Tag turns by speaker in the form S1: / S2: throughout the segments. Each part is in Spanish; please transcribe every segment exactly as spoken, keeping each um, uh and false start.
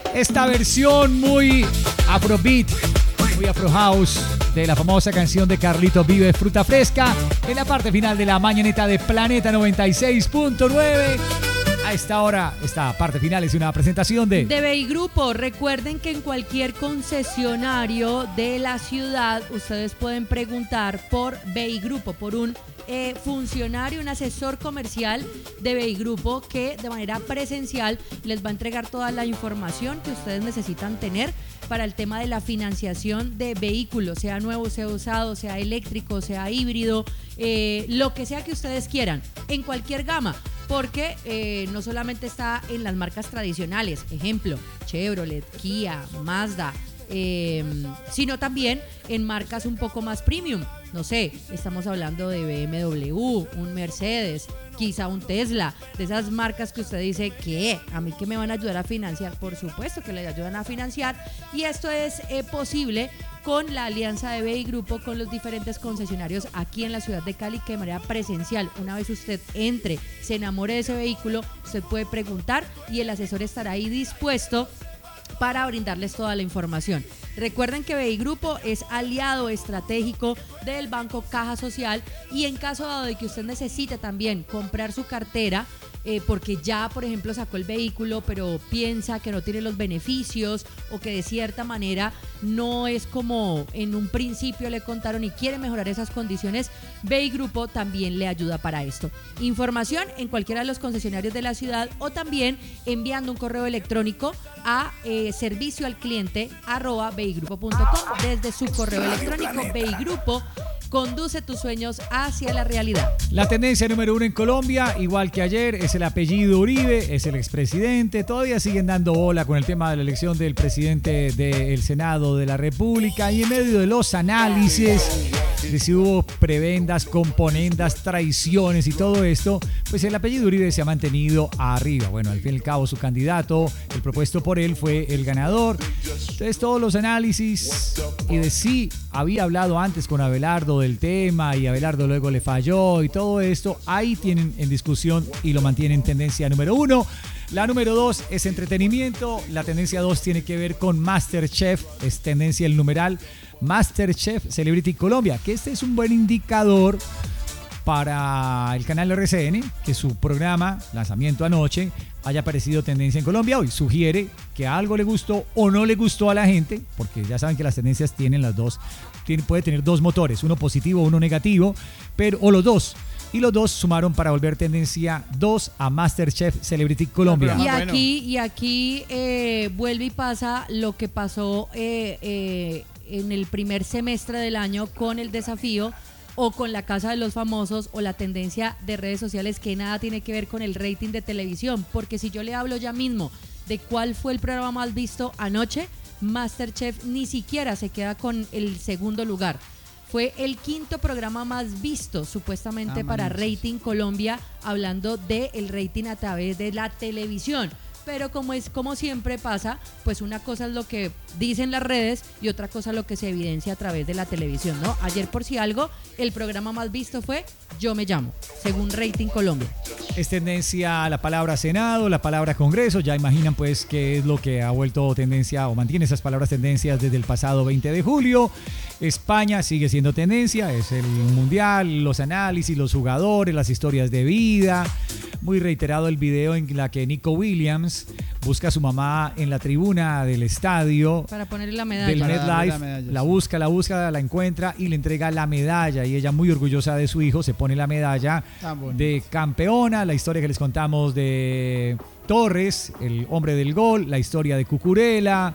S1: esta versión muy afrobeat, muy afro house de la famosa canción de Carlitos Vives, Fruta Fresca, en la parte final de la mañanita de Planeta noventa y seis punto nueve. A esta hora, esta parte final es una presentación de...
S2: De Beigrupo. Recuerden que en cualquier concesionario de la ciudad ustedes pueden preguntar por Beigrupo, por un eh, funcionario, un asesor comercial de Beigrupo que de manera presencial les va a entregar toda la información que ustedes necesitan tener para el tema de la financiación de vehículos, sea nuevo, sea usado, sea eléctrico, sea híbrido, eh, lo que sea que ustedes quieran, en cualquier gama. Porque eh, no solamente está en las marcas tradicionales, ejemplo, Chevrolet, Kia, Mazda, eh, sino también en marcas un poco más premium. No sé, estamos hablando de B M W, un Mercedes, quizá un Tesla, de esas marcas que usted dice, ¿qué? ¿A mí qué me van a ayudar a financiar? Por supuesto que le ayudan a financiar, y esto es eh, posible con la alianza de Beigrupo con los diferentes concesionarios aquí en la ciudad de Cali, que de manera presencial, una vez usted entre, se enamore de ese vehículo, usted puede preguntar y el asesor estará ahí dispuesto para brindarles toda la información. Recuerden que Beigrupo es aliado estratégico del Banco Caja Social, y en caso dado de que usted necesite también comprar su cartera, eh, porque ya, por ejemplo, sacó el vehículo, pero piensa que no tiene los beneficios o que de cierta manera no es como en un principio le contaron y quiere mejorar esas condiciones, Beigrupo también le ayuda para esto. Información en cualquiera de los concesionarios de la ciudad o también enviando un correo electrónico a eh, servicio al cliente arroba beigrupo punto com desde su correo electrónico. Beigrupo conduce tus sueños hacia la realidad.
S1: La tendencia número uno en Colombia, igual que ayer, es el apellido Uribe, es el expresidente. Todavía siguen dando bola con el tema de la elección del presidente del Senado de la República, y en medio de los análisis de si hubo prebendas, componendas, traiciones y todo esto, pues el apellido Uribe se ha mantenido arriba. Bueno, al fin y al cabo su candidato, el propuesto por él, fue el ganador. Entonces todos los análisis y de si había hablado antes con Abelardo del tema y Abelardo luego le falló y todo esto, ahí tienen en discusión y lo mantienen tendencia número uno. La número dos es entretenimiento, la tendencia dos tiene que ver con MasterChef, es tendencia el numeral MasterChef Celebrity Colombia, que este es un buen indicador para el canal R C N, que su programa, lanzamiento anoche, haya aparecido tendencia en Colombia hoy. Sugiere que algo le gustó o no le gustó a la gente, porque ya saben que las tendencias tienen las dos, tiene, puede tener dos motores, uno positivo o uno negativo, pero, o los dos. Y los dos sumaron para volver tendencia dos a MasterChef Celebrity Colombia.
S2: Y aquí, y aquí eh, vuelve y pasa lo que pasó eh, eh, en el primer semestre del año con el desafío o con la Casa de los Famosos o la tendencia de redes sociales, que nada tiene que ver con el rating de televisión, porque si yo le hablo ya mismo de cuál fue el programa más visto anoche, MasterChef ni siquiera se queda con el segundo lugar. Fue el quinto programa más visto supuestamente ah, para Rating Colombia, hablando del rating a través de la televisión. Pero como es como siempre pasa, pues una cosa es lo que dicen las redes y otra cosa lo que se evidencia a través de la televisión, ¿no? Ayer, por si algo, el programa más visto fue Yo Me Llamo, según Rating Colombia.
S1: Es tendencia la palabra Senado, la palabra Congreso. Ya imaginan pues qué es lo que ha vuelto tendencia o mantiene esas palabras tendencias desde el pasado veinte de julio. España sigue siendo tendencia, es el mundial, los análisis, los jugadores, las historias de vida. Muy reiterado el video en la que Nico Williams busca a su mamá en la tribuna del estadio
S2: para ponerle la medalla
S1: del
S2: MetLife,
S1: la, medalla, la busca, la busca, la encuentra y le entrega la medalla, y ella, muy orgullosa de su hijo, se pone la medalla de campeona. La historia que les contamos de Torres, el hombre del gol, la historia de Cucurella,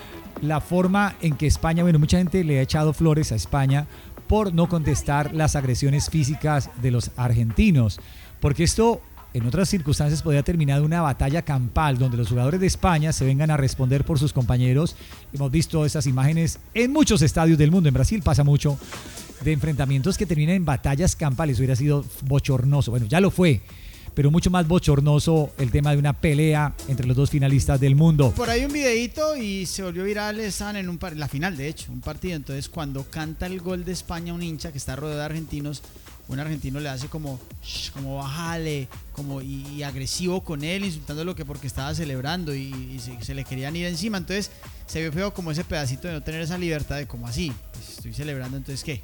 S1: la forma en que España, bueno, mucha gente le ha echado flores a España por no contestar las agresiones físicas de los argentinos, porque esto en otras circunstancias podría terminar una batalla campal donde los jugadores de España se vengan a responder por sus compañeros. Hemos visto esas imágenes en muchos estadios del mundo. En Brasil pasa mucho de enfrentamientos que terminan en batallas campales. Hubiera sido bochornoso. Bueno, ya lo fue, pero mucho más bochornoso el tema de una pelea entre los dos finalistas del mundo.
S3: Por ahí un videíto y se volvió viral, estaban en un par, la final de hecho, un partido. Entonces cuando canta el gol de España un hincha que está rodeado de argentinos, un argentino le hace como, como bájale, como y, y agresivo con él, insultándolo que porque estaba celebrando y, y se, se le querían ir encima. Entonces se vio feo como ese pedacito de no tener esa libertad de como así, pues estoy celebrando, entonces ¿qué?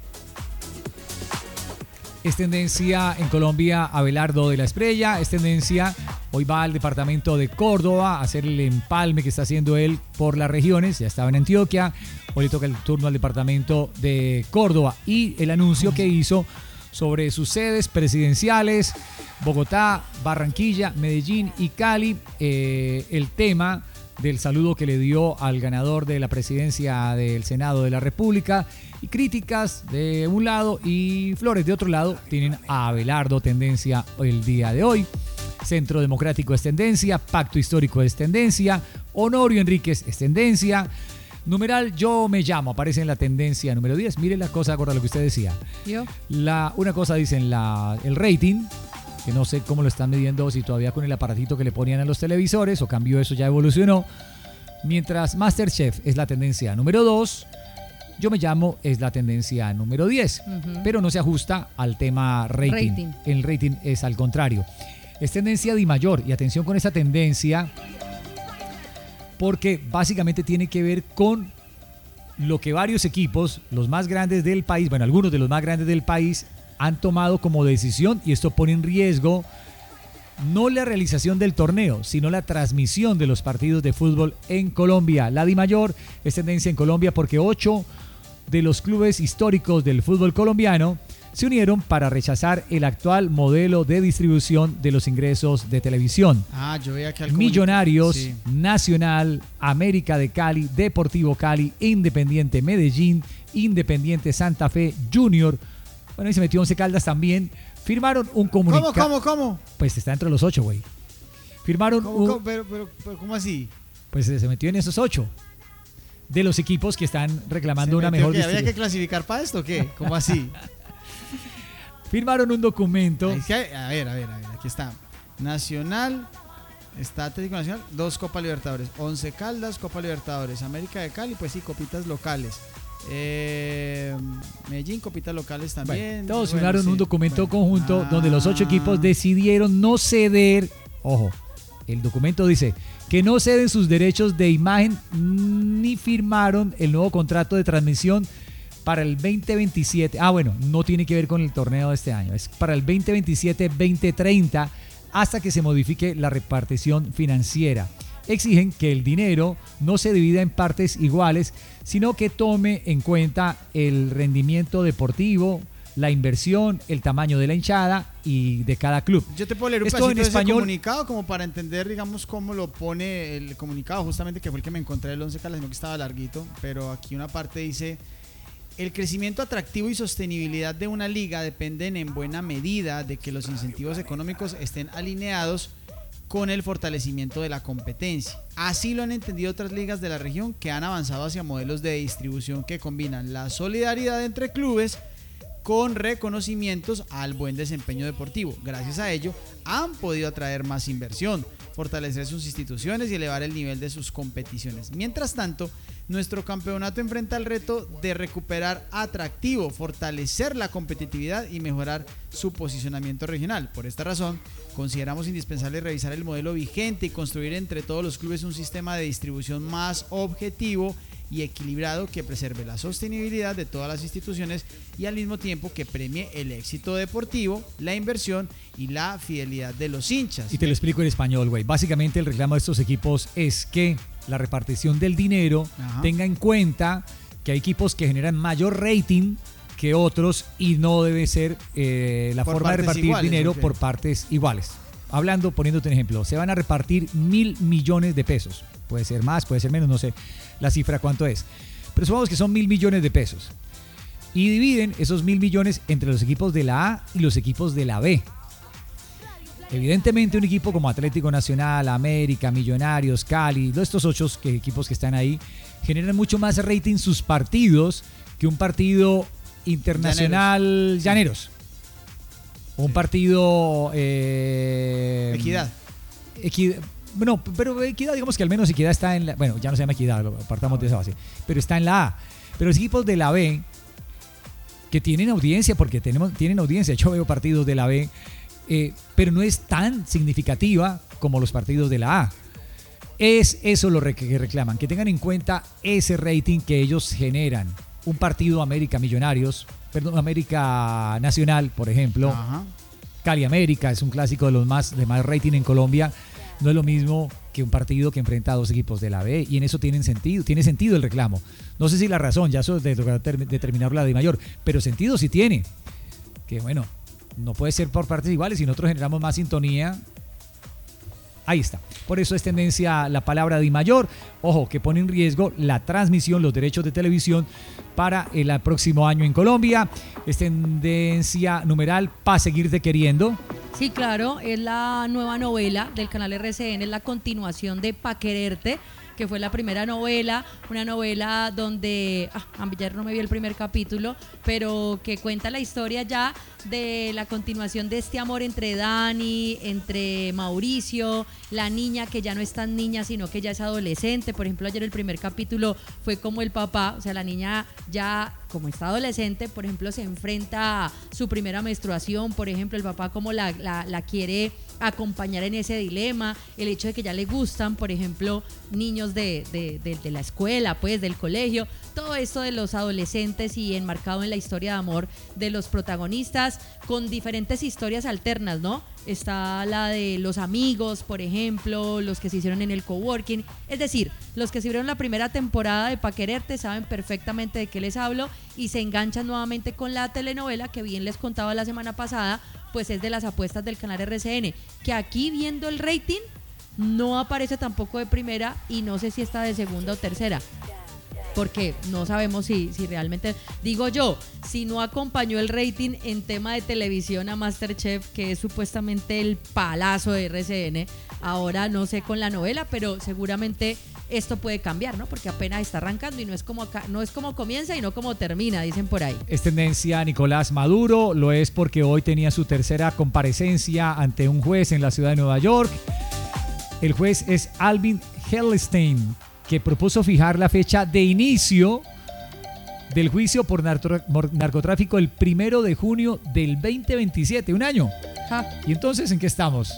S1: Es tendencia en Colombia Abelardo de la Espriella, es tendencia, hoy va al departamento de Córdoba a hacer el empalme que está haciendo él por las regiones, ya estaba en Antioquia, hoy le toca el turno al departamento de Córdoba y el anuncio que hizo sobre sus sedes presidenciales, Bogotá, Barranquilla, Medellín y Cali, eh, el tema del saludo que le dio al ganador de la presidencia del Senado de la República y críticas de un lado y flores de otro lado tienen a Abelardo tendencia el día de hoy. Centro Democrático es tendencia, Pacto Histórico es tendencia, Honorio Enríquez es tendencia, numeral Yo Me Llamo aparece en la tendencia número diez. Mire la cosa, acorda lo que usted decía.
S2: ¿Yo?
S1: La, una cosa dice en la, el rating, que no sé cómo lo están midiendo, si todavía con el aparatito que le ponían a los televisores o cambió, eso ya evolucionó. Mientras MasterChef es la tendencia número dos, Yo Me Llamo es la tendencia número diez, uh-huh. pero no se ajusta al tema rating. rating. El rating es al contrario. Es tendencia Di Mayor y atención con esa tendencia porque básicamente tiene que ver con lo que varios equipos, los más grandes del país, bueno, algunos de los más grandes del país han tomado como decisión y esto pone en riesgo no la realización del torneo, sino la transmisión de los partidos de fútbol en Colombia. La Di Mayor es tendencia en Colombia porque ocho de los clubes históricos del fútbol colombiano se unieron para rechazar el actual modelo de distribución de los ingresos de televisión.
S3: Ah, yo veía que al
S1: Millonarios,
S3: sí.
S1: Nacional, América de Cali, Deportivo Cali, Independiente Medellín, Independiente Santa Fe, Junior, bueno, y se metió Once Caldas también, firmaron un comunicado.
S3: ¿Cómo, cómo, cómo?
S1: Pues está entre los ocho, güey. Firmaron
S3: ¿Cómo,
S1: un...
S3: cómo, pero, pero, pero, ¿cómo así?
S1: Pues se metió en esos ocho de los equipos que están reclamando una mejor
S3: distribución. ¿Había que clasificar para esto o qué? ¿Cómo así?
S1: Firmaron un documento.
S3: Es que, a ver, a ver, a ver, aquí está. Nacional, está Atlético Nacional, dos Copa Libertadores. Once Caldas, Copa Libertadores. América de Cali, pues sí, copitas locales. Eh, Medellín, copitas locales también.
S1: Bueno, todos
S3: bueno,
S1: firmaron
S3: sí.
S1: un documento
S3: bueno.
S1: conjunto
S3: ah.
S1: donde los ocho equipos decidieron no ceder. Ojo, el documento dice que no ceden sus derechos de imagen ni firmaron el nuevo contrato de transmisión para el veinte veintisiete. Ah, bueno, no tiene que ver con el torneo de este año. Es para el veinte veintisiete veinte treinta hasta que se modifique la repartición financiera. Exigen que el dinero no se divida en partes iguales, sino que tome en cuenta el rendimiento deportivo, la inversión, el tamaño de la hinchada y de cada club.
S3: Yo te puedo leer un
S1: Esto
S3: pedacito
S1: en
S3: de ese
S1: español
S3: comunicado como para entender, digamos, cómo lo pone el comunicado, justamente que fue el que me encontré del Once Caldas, sino que estaba larguito, pero aquí una parte dice: el crecimiento atractivo y sostenibilidad de una liga dependen en buena medida de que los incentivos económicos estén alineados con el fortalecimiento de la competencia. Así lo han entendido otras ligas de la región que han avanzado hacia modelos de distribución que combinan la solidaridad entre clubes con reconocimientos al buen desempeño deportivo. Gracias a ello, han podido atraer más inversión, fortalecer sus instituciones y elevar el nivel de sus competiciones. Mientras tanto, nuestro campeonato enfrenta el reto de recuperar atractivo, fortalecer la competitividad y mejorar su posicionamiento regional. Por esta razón, consideramos indispensable revisar el modelo vigente y construir entre todos los clubes un sistema de distribución más objetivo y equilibrado que preserve la sostenibilidad de todas las instituciones y al mismo tiempo que premie el éxito deportivo, la inversión y la fidelidad de los hinchas.
S1: Y te lo explico en español, güey. Básicamente el reclamo de estos equipos es que la repartición del dinero Ajá. tenga en cuenta que hay equipos que generan mayor rating que otros y no debe ser eh, la por forma de repartir iguales, dinero okay. por partes iguales. Hablando, poniéndote un ejemplo, se van a repartir mil millones de pesos. Puede ser más, puede ser menos, no sé la cifra cuánto es. Pero supongamos que son mil millones de pesos. Y dividen esos mil millones entre los equipos de la A y los equipos de la B. Evidentemente un equipo como Atlético Nacional, América, Millonarios, Cali, todos estos ocho que, equipos que están ahí, generan mucho más rating sus partidos que un partido internacional Llaneros. Llaneros. O un sí. partido... Eh,
S3: Equidad.
S1: Equidad. Bueno, pero Equidad, digamos que al menos Equidad está en la... Bueno, ya no se llama Equidad, partamos ah, de esa base. Pero está en la A. Pero los equipos de la B, que tienen audiencia, porque tenemos, tienen audiencia. Yo veo partidos de la B, eh, pero no es tan significativa como los partidos de la A. Es eso lo que reclaman, que tengan en cuenta ese rating que ellos generan. Un partido América Millonarios, perdón, América Nacional, por ejemplo. Ajá. Cali América es un clásico de los más de más rating en Colombia. No es lo mismo que un partido que enfrenta a dos equipos de la B, y en eso tienen sentido, tiene sentido el reclamo. No sé si la razón, ya eso de determinar la de mayor, pero sentido sí tiene. Que bueno, no puede ser por partes iguales, si nosotros generamos más sintonía. Ahí está. Por eso es tendencia la palabra Di Mayor. Ojo, que pone en riesgo la transmisión, los derechos de televisión para el próximo año en Colombia. Es tendencia numeral Pa' Seguirte Queriendo.
S2: Sí, claro, es la nueva novela del canal R C N, es la continuación de Pa' Quererte, que fue la primera novela, una novela donde, ah, ayer no me vi el primer capítulo, pero que cuenta la historia ya de la continuación de este amor entre Dani, entre Mauricio, la niña que ya no es tan niña, sino que ya es adolescente. Por ejemplo, ayer el primer capítulo fue como el papá, o sea, la niña ya como está adolescente, por ejemplo, se enfrenta a su primera menstruación, por ejemplo, el papá como la, la, la quiere acompañar en ese dilema, el hecho de que ya le gustan, por ejemplo, niños de, de, de, de la escuela, pues, del colegio, todo esto de los adolescentes y enmarcado en la historia de amor de los protagonistas, con diferentes historias alternas, ¿no? Está la de los amigos, por ejemplo, los que se hicieron en el coworking, es decir, los que se vieron la primera temporada de Pa' Quererte saben perfectamente de qué les hablo y se enganchan nuevamente con la telenovela que bien les contaba la semana pasada, pues es de las apuestas del canal R C N, que aquí viendo el rating no aparece tampoco de primera y no sé si está de segunda o tercera, porque no sabemos si, si realmente, digo yo, si no acompañó el rating en tema de televisión a MasterChef, que es supuestamente el palazo de R C N, ahora no sé con la novela, pero seguramente esto puede cambiar, ¿no? Porque apenas está arrancando y no es como acá, no es como comienza y no como termina, dicen por ahí.
S1: Es tendencia Nicolás Maduro, lo es porque hoy tenía su tercera comparecencia ante un juez en la ciudad de Nueva York. El juez es Alvin Helstein, que propuso fijar la fecha de inicio del juicio por narcotráfico el primero de junio del veinte veintisiete, un año. Ja. ¿Y entonces en qué estamos?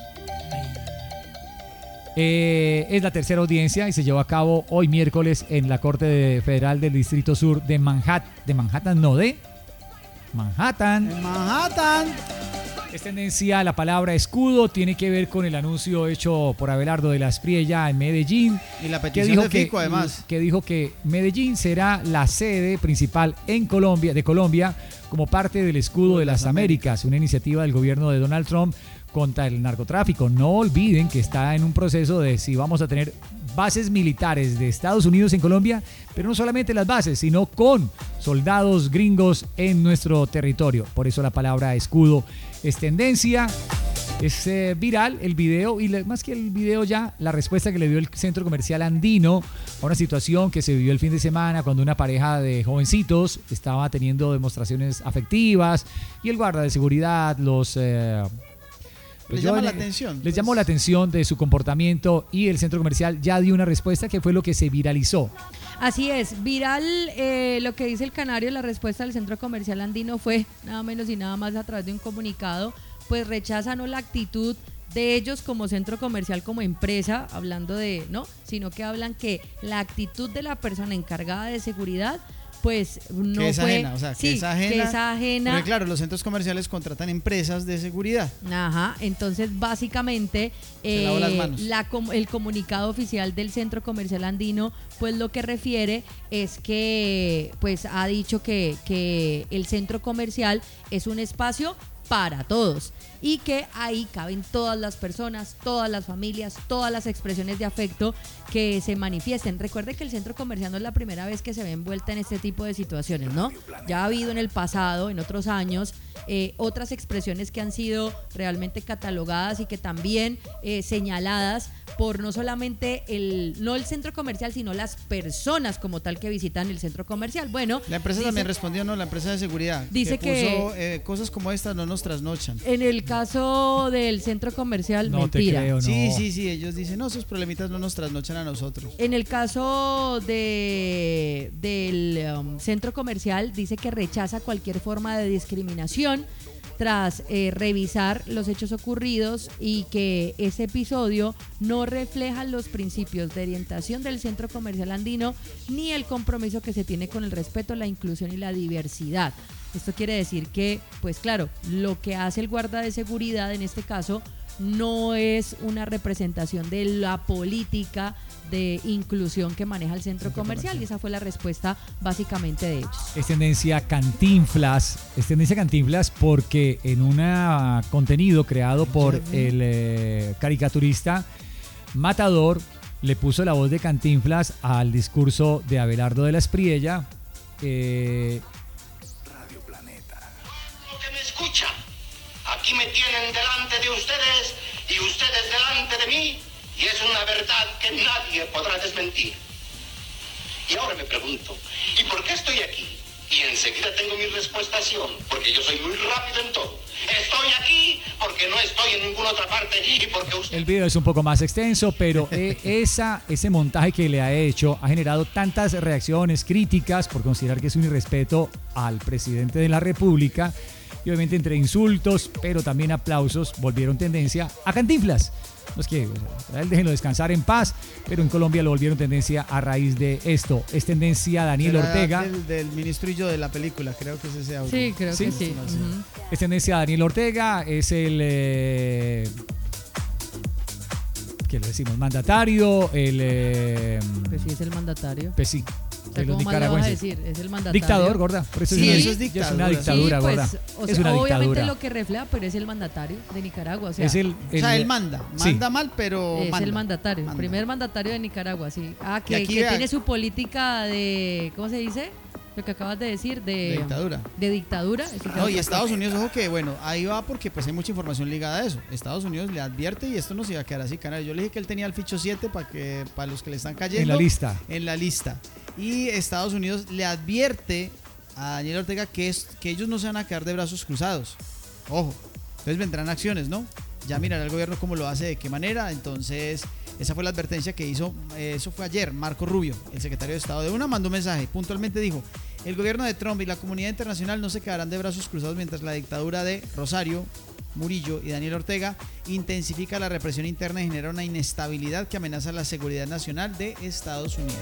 S1: Eh, es la tercera audiencia y se llevó a cabo hoy miércoles en la Corte Federal del Distrito Sur de Manhattan. De Manhattan, no, de Manhattan.
S3: En Manhattan.
S1: Es tendencia la palabra escudo, tiene que ver con el anuncio hecho por Abelardo de la Espriella en Medellín.
S3: Y la petición que dijo de Fico,
S1: que,
S3: además.
S1: Que dijo que Medellín será la sede principal en Colombia, de Colombia como parte del escudo de las Américas, una iniciativa del gobierno de Donald Trump contra el narcotráfico. No olviden que está en un proceso de si vamos a tener bases militares de Estados Unidos en Colombia, pero no solamente las bases, sino con soldados gringos en nuestro territorio. Por eso la palabra escudo es tendencia. Es eh, viral el video y le, más que el video ya, la respuesta que le dio el Centro Comercial Andino a una situación que se vivió el fin de semana cuando una pareja de jovencitos estaba teniendo demostraciones afectivas y el guarda de seguridad los... Eh,
S3: Les llama la atención.
S1: Les
S3: pues.
S1: llamó la atención de su comportamiento y el centro comercial ya dio una respuesta que fue lo que se viralizó.
S2: Así es, viral eh, lo que dice el Canario, la respuesta del Centro Comercial Andino fue nada menos y nada más a través de un comunicado, pues rechazan no la actitud de ellos como centro comercial, como empresa, hablando de, no, sino que hablan que la actitud de la persona encargada de seguridad pues no
S3: que es
S2: fue,
S3: ajena, o sea, que
S2: sí,
S3: es ajena.
S2: Que es ajena.
S3: Porque claro, los centros comerciales contratan empresas de seguridad.
S2: Ajá, entonces básicamente eh,
S3: las manos.
S2: La, el comunicado oficial del Centro Comercial Andino, pues lo que refiere es que pues ha dicho que, que el centro comercial es un espacio para todos y que ahí caben todas las personas, todas las familias, todas las expresiones de afecto que se manifiesten. Recuerde que el centro comercial no es la primera vez que se ve envuelta en este tipo de situaciones, ¿no? Ya ha habido en el pasado, en otros años, eh, otras expresiones que han sido realmente catalogadas y que también eh, señaladas por no solamente el, no el centro comercial, sino las personas como tal que visitan el centro comercial. Bueno,
S3: la empresa
S2: dice,
S3: también respondió, ¿no? La empresa de seguridad.
S2: Dice
S3: que, puso,
S2: que
S3: eh, cosas como estas no nos trasnochan.
S2: En el caso del centro comercial,
S1: no
S2: mentira.
S1: Te creo, no.
S3: Sí, sí, sí, ellos dicen, no, esos problemitas no nos trasnochan a nosotros.
S2: En el caso de, del um, centro comercial, dice que rechaza cualquier forma de discriminación tras eh, revisar los hechos ocurridos y que ese episodio no refleja los principios de orientación del centro comercial andino ni el compromiso que se tiene con el respeto, la inclusión y la diversidad. Esto quiere decir que, pues claro, lo que hace el guarda de seguridad en este caso no es una representación de la política de inclusión que maneja el centro, centro comercial, comercial y esa fue la respuesta básicamente de ellos.
S1: Es tendencia Cantinflas, es tendencia Cantinflas porque en un contenido creado por el eh, caricaturista Matador le puso la voz de Cantinflas al discurso de Abelardo de la Espriella. Eh,
S4: Radio Planeta. Que me escucha, aquí me tienen delante de ustedes y ustedes delante de mí. Y es una verdad que nadie podrá desmentir. Y ahora me pregunto, ¿y por qué estoy aquí? Y enseguida tengo mi respuesta, porque yo soy muy rápido en todo. Estoy aquí porque no estoy en ninguna otra parte y porque usted...
S1: El video es un poco más extenso, pero eh, esa, ese montaje que le ha hecho ha generado tantas reacciones críticas por considerar que es un irrespeto al presidente de la República y obviamente entre insultos, pero también aplausos, volvieron tendencia a Cantinflas. No es que a él déjenlo descansar en paz, pero en Colombia lo volvieron tendencia a raíz de esto. Es tendencia Daniel Ortega.
S3: Del, del ministro y yo de la película, creo que es ese audio.
S2: Sí, creo
S1: ¿Sí?
S2: que sí.
S3: No, sí.
S2: Uh-huh.
S1: Es tendencia Daniel Ortega, es el... Eh, ¿qué le decimos? Mandatario, el... Eh,
S2: pues sí, es el mandatario.
S1: Pues sí.
S2: O sea, ¿cómo más le vas a decir? Es el mandatario.
S1: Dictador, gorda. Por eso
S3: sí,
S1: es,
S3: eso es dictadura.
S1: Es una dictadura,
S2: sí, pues,
S1: gorda.
S2: O sea,
S1: es una
S2: obviamente
S1: dictadura.
S2: lo que refleja, pero es el mandatario de Nicaragua. O sea,
S1: es el, el,
S3: o sea él manda. Manda sí. mal, pero
S2: es
S3: manda.
S2: el mandatario.
S3: Manda.
S2: El primer mandatario de Nicaragua, sí. Ah, que, que
S3: vea,
S2: tiene su política de... ¿Cómo se dice? Lo que acabas de decir, de,
S3: de dictadura.
S2: De dictadura.
S3: No, y Estados Unidos, ojo que, bueno, ahí va porque pues hay mucha información ligada a eso. Estados Unidos le advierte y esto no se iba a quedar así, canal. Yo le dije que él tenía el ficho siete para que para los que le están cayendo.
S1: En la lista.
S3: En la lista. Y Estados Unidos le advierte a Daniel Ortega que, es, que ellos no se van a quedar de brazos cruzados. Ojo, entonces vendrán acciones, ¿no? Ya mirará el gobierno cómo lo hace, de qué manera. Entonces, esa fue la advertencia que hizo, eh, eso fue ayer, Marco Rubio, el secretario de Estado de una, mandó un mensaje, puntualmente dijo, el gobierno de Trump y la comunidad internacional no se quedarán de brazos cruzados mientras la dictadura de Rosario, Murillo y Daniel Ortega intensifica la represión interna y genera una inestabilidad que amenaza la seguridad nacional de Estados Unidos.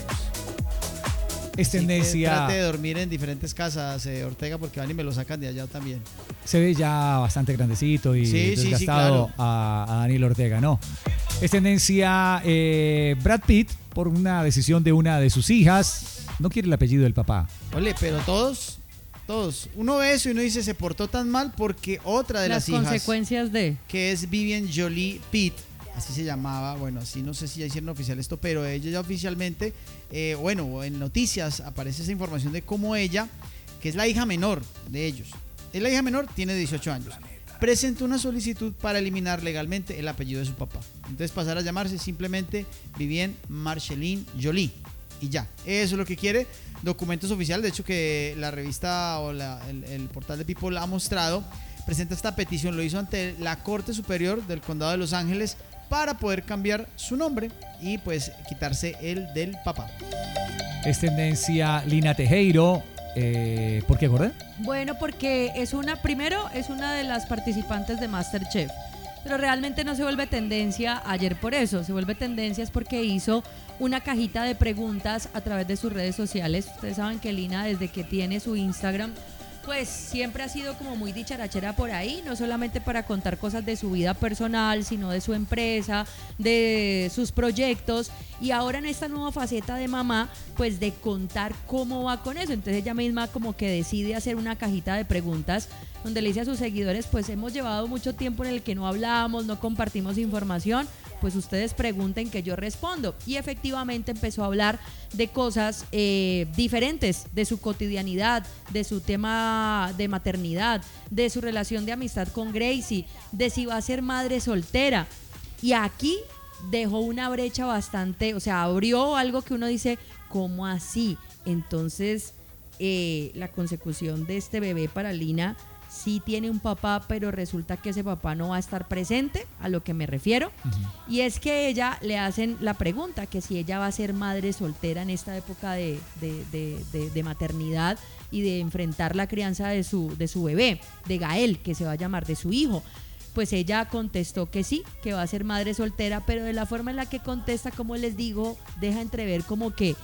S1: Es tendencia.
S3: Trate de dormir en diferentes casas, eh, Ortega, porque van y me lo sacan de allá también.
S1: Se ve ya bastante grandecito y
S3: sí,
S1: desgastado
S3: sí, sí, claro.
S1: a, a Daniel Ortega, ¿no? Es tendencia eh, Brad Pitt por una decisión de una de sus hijas. No quiere el apellido del papá.
S3: Ole, pero todos, todos. Uno ve eso y uno dice, se portó tan mal porque otra de las,
S2: las
S3: hijas.
S2: consecuencias de.
S3: Que es Vivian Jolie Pitt. Así se llamaba, bueno, así no sé si ya hicieron oficial esto, pero ella ya oficialmente, eh, bueno, en noticias aparece esa información de cómo ella, que es la hija menor de ellos, es la hija menor, tiene dieciocho años, presentó una solicitud para eliminar legalmente el apellido de su papá. Entonces pasar a llamarse simplemente Vivian Marceline Jolie y ya, eso es lo que quiere. Documentos oficiales, de hecho que la revista o la, el, el portal de People ha mostrado, presenta esta petición, lo hizo ante la Corte Superior del Condado de Los Ángeles para poder cambiar su nombre y pues quitarse el del papá.
S1: Es tendencia Lina Tejero. Eh, ¿Por qué, Gorda?
S2: Bueno, porque es una, primero es una de las participantes de MasterChef, pero realmente no se vuelve tendencia ayer por eso, se vuelve tendencia es porque hizo una cajita de preguntas a través de sus redes sociales. Ustedes saben que Lina, desde que tiene su Instagram, pues siempre ha sido como muy dicharachera por ahí, no solamente para contar cosas de su vida personal, sino de su empresa, de sus proyectos, y ahora en esta nueva faceta de mamá, pues de contar cómo va con eso. Entonces ella misma como que decide hacer una cajita de preguntas donde le dice a sus seguidores, pues hemos llevado mucho tiempo en el que no hablamos, no compartimos información, pues ustedes pregunten que yo respondo. Y efectivamente empezó a hablar de cosas eh, diferentes, de su cotidianidad, de su tema de maternidad, de su relación de amistad con Gracie, de si va a ser madre soltera. Y aquí dejó una brecha bastante, o sea, abrió algo que uno dice, ¿cómo así? Entonces, eh, la consecución de este bebé para Lina sí tiene un papá, pero resulta que ese papá no va a estar presente, a lo que me refiero. Uh-huh. Y es que ella le hacen la pregunta que si ella va a ser madre soltera en esta época de, de, de, de, de maternidad y de enfrentar la crianza de su, de su bebé, de Gael, que se va a llamar, de su hijo. Pues ella contestó que sí, que va a ser madre soltera, pero de la forma en la que contesta, como les digo, deja entrever como que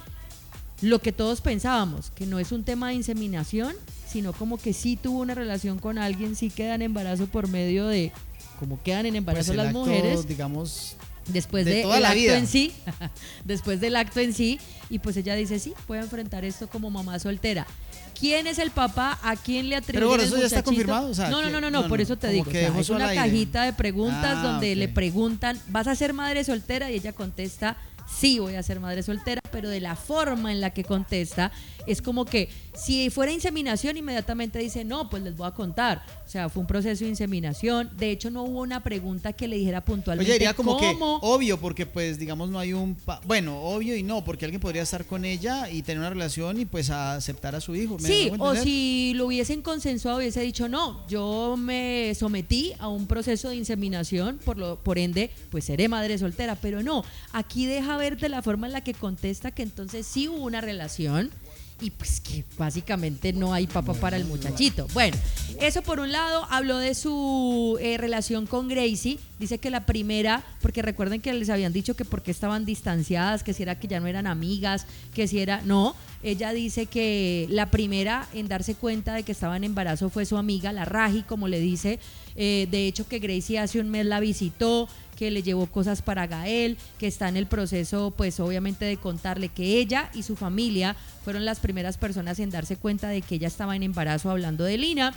S2: lo que todos pensábamos, que no es un tema de inseminación, sino como que sí tuvo una relación con alguien, sí queda en embarazo por medio de, como quedan en embarazo
S3: pues
S2: las
S3: acto,
S2: mujeres,
S3: digamos,
S2: después
S3: de
S2: del
S3: toda la
S2: acto
S3: vida.
S2: en sí, después del acto en sí, y pues ella dice sí, puede enfrentar esto como mamá soltera. ¿Quién es el papá? ¿A quién le atribuyen?
S3: Pero bueno, eso
S2: el
S3: ya está
S2: muchachito?
S3: confirmado. O sea,
S2: no, no, no, no, no,
S3: no,
S2: por
S3: no,
S2: eso te
S3: como
S2: digo.
S3: que
S2: O sea,
S3: dejó
S2: es
S3: eso
S2: una
S3: al aire.
S2: cajita de preguntas
S3: Ah,
S2: donde
S3: ok.
S2: le preguntan, ¿vas a ser madre soltera? Y ella contesta, sí, voy a ser madre soltera, pero de la forma en la que contesta es como que si fuera inseminación inmediatamente dice, no, pues les voy a contar. O sea, fue un proceso de inseminación. De hecho, no hubo una pregunta que le dijera puntualmente
S3: Oye, diría como
S2: cómo.
S3: que obvio, porque pues digamos no hay un... Pa bueno, obvio y no, porque alguien podría estar con ella y tener una relación y pues a aceptar a su hijo. ¿Me
S2: Sí,
S3: hago
S2: o
S3: entender?
S2: si lo hubiesen consensuado, hubiese dicho, no, yo me sometí a un proceso de inseminación, por, lo, por ende, pues seré madre soltera, pero no, aquí deja ver de la forma en la que contesta que entonces sí hubo una relación y pues que básicamente no hay papá para el muchachito. Bueno, eso por un lado. Habló de su eh, relación con Gracie. Dice que la primera, porque recuerden que les habían dicho que porque estaban distanciadas, que si era que ya no eran amigas, que si era, no, ella dice que la primera en darse cuenta de que estaba en embarazo fue su amiga, la Raji, como le dice. Eh, de hecho que Gracie hace un mes la visitó, que le llevó cosas para Gael, que está en el proceso pues obviamente de contarle que ella y su familia fueron las primeras personas en darse cuenta de que ella estaba en embarazo, hablando de Lina.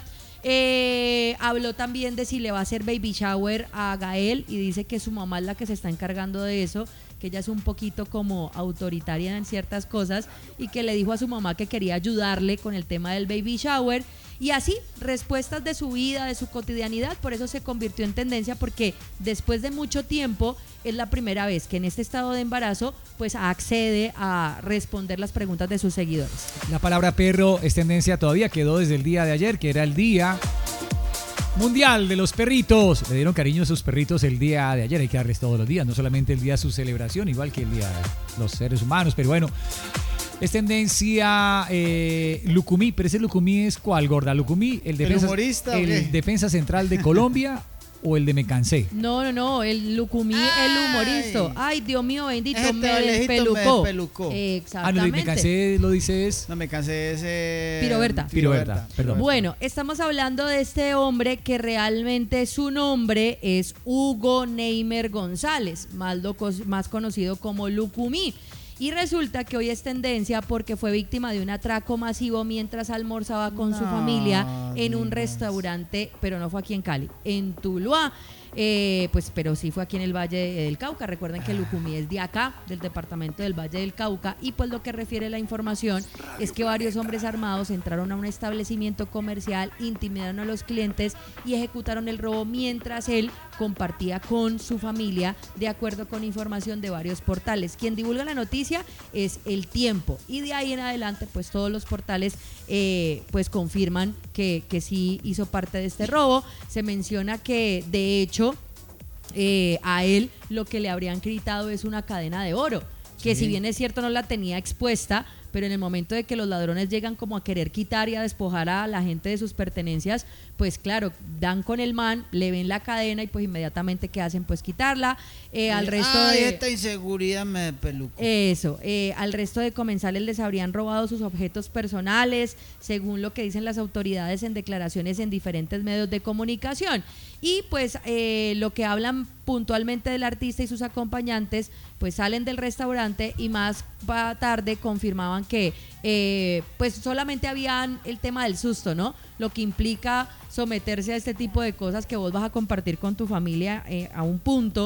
S2: Eh, habló también de si le va a hacer baby shower a Gael y dice que su mamá es la que se está encargando de eso, que ella es un poquito como autoritaria en ciertas cosas y que le dijo a su mamá que quería ayudarle con el tema del baby shower. Y así, respuestas de su vida, de su cotidianidad, por eso se convirtió en tendencia, porque después de mucho tiempo es la primera vez que en este estado de embarazo pues accede a responder las preguntas de sus seguidores.
S1: La palabra perro es tendencia todavía, quedó desde el día de ayer, que era el día mundial de los perritos. Le dieron cariño a sus perritos el día de ayer, hay que darles todos los días, no solamente el día de su celebración, igual que el día de los seres humanos, pero bueno. Es tendencia eh, Lucumí, pero ese Lucumí es ¿cuál, gorda? ¿Lucumí, el defensa,
S3: ¿El humorista o
S1: el
S3: qué?
S1: defensa central de Colombia o el de Me Cansé?
S2: No, no, no, el Lucumí, el humorista. Ay, Dios mío, bendito,
S3: Ese
S2: me
S3: viejito me
S2: despelucó.
S3: despelucó.
S1: Ah, no,
S2: Exactamente.
S1: el de Me Cansé lo dice es...
S3: No me cansé de ese...
S2: Piroberta.
S1: Piroberta, perdón.
S2: Bueno, estamos hablando de este hombre que realmente su nombre es Hugo Neymer González, más, lo, más conocido como Lucumí. Y resulta que hoy es tendencia porque fue víctima de un atraco masivo mientras almorzaba con
S3: No,
S2: su familia en un
S3: Dios.
S2: restaurante, pero no fue aquí en Cali, en Tuluá. Eh, pues pero sí fue aquí en el Valle del Cauca. Recuerden que Lucumí es de acá, del departamento del Valle del Cauca, y pues lo que refiere la información es que varios hombres armados entraron a un establecimiento comercial, intimidaron a los clientes y ejecutaron el robo mientras él compartía con su familia, de acuerdo con información de varios portales. Quien divulga la noticia es El Tiempo, y de ahí en adelante pues todos los portales eh, pues confirman que, que sí hizo parte de este robo. Se menciona que de hecho Eh, a él lo que le habrían gritado es una cadena de oro, que
S1: Sí.
S2: si bien es cierto no la tenía expuesta, pero en el momento de que los ladrones llegan como a querer quitar y a despojar a la gente de sus pertenencias, pues claro, dan con el man, le ven la cadena y pues inmediatamente ¿qué hacen? Pues quitarla. Eh, al resto
S3: Ay,
S2: de...
S3: esta inseguridad me despelucó.
S2: Eso, eh, al resto de comensales les habrían robado sus objetos personales, según lo que dicen las autoridades en declaraciones en diferentes medios de comunicación. Y pues eh, lo que hablan puntualmente del artista y sus acompañantes, pues salen del restaurante y más pa- tarde confirmaban que eh, pues solamente habían el tema del susto, ¿no? Lo que implica someterse a este tipo de cosas que vos vas a compartir con tu familia eh, a un punto.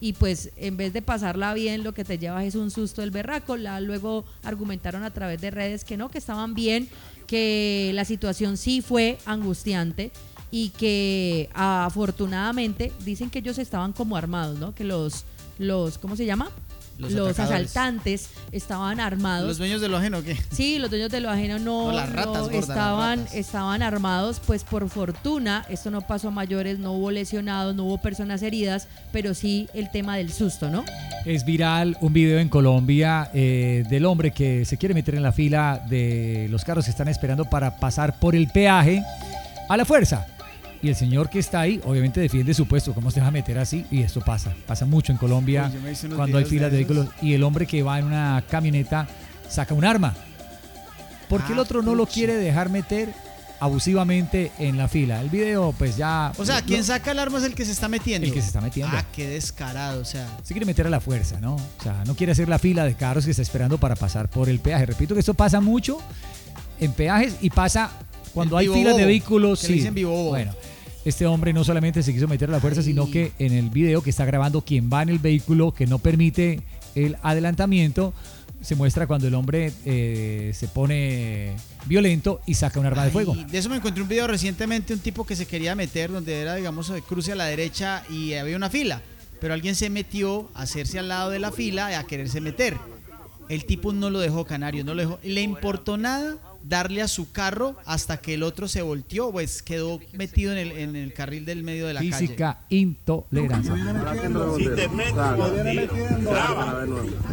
S2: y pues en vez de pasarla bien lo que te llevas es un susto del berraco. La, luego argumentaron a través de redes que no, que estaban bien, que la situación sí fue angustiante y que afortunadamente dicen que ellos estaban como armados, ¿no? Que los, los ¿cómo se llama?
S3: Los,
S2: los asaltantes estaban armados.
S3: ¿Los dueños de lo ajeno qué?
S2: Sí, los dueños de lo ajeno no,
S3: no, las ratas,
S2: no
S3: gorda,
S2: estaban,
S3: las ratas.
S2: estaban armados, pues por fortuna esto no pasó a mayores, no hubo lesionados, no hubo personas heridas, pero sí el tema del susto, ¿no?
S1: Es viral un video en Colombia eh, del hombre que se quiere meter en la fila de los carros que están esperando para pasar por el peaje a la fuerza. Y el señor que está ahí, obviamente defiende su puesto. ¿Cómo se va a meter así? Y esto pasa. Pasa mucho en Colombia
S3: Uy,
S1: cuando hay filas de, de vehículos. Y el hombre que va en una camioneta saca un arma. ¿Por qué ah, el otro no pucha. lo quiere dejar meter abusivamente en la fila? El video, pues ya...
S3: O sea,
S1: lo,
S3: quien saca el arma es el que se está metiendo.
S1: El que se está metiendo.
S3: Ah, qué descarado, o sea.
S1: Se quiere meter a la fuerza, ¿no? O sea, no quiere hacer la fila de carros que está esperando para pasar por el peaje. Repito que esto pasa mucho en peajes y pasa cuando hay filas bobo, de vehículos.
S3: Que
S1: sí.
S3: le dicen vivo bobo.
S1: Bueno. Este hombre no solamente se quiso meter a la fuerza, Ay. sino que en el video que está grabando quien va en el vehículo, que no permite el adelantamiento, se muestra cuando el hombre eh, se pone violento y saca un arma
S3: Ay,
S1: de fuego.
S3: De eso me encontré un video recientemente, un tipo que se quería meter, donde era, digamos, cruce a la derecha y había una fila, pero alguien se metió a hacerse al lado de la fila y a quererse meter. El tipo no lo dejó, Canario, no lo dejó. Le importó nada darle a su carro hasta que el otro se volteó, pues quedó metido en el, en el carril del medio de la
S1: Física
S3: calle.
S1: Física intolerancia.
S5: Si te metes, graba.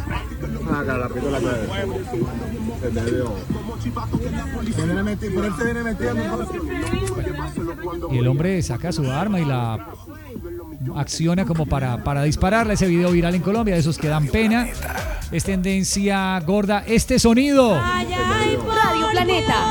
S1: Y el hombre saca su arma y la acciona como para, para dispararle. Ese video viral en Colombia, de esos que dan pena. Es tendencia gorda este sonido.
S2: Ay, ay, Radio Planeta.